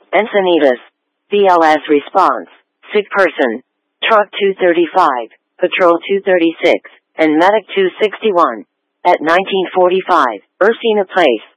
Encinitas. BLS response. Sick person. Truck 235, Patrol 236, and Medic 261. At 1945, Ursina Place.